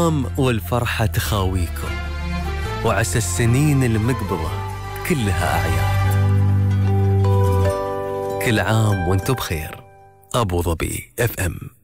الدوام والفرحة تخاويكم، وعسى السنين المقبلة كلها أعياد. كل عام وانتم بخير. أبو ظبي FM.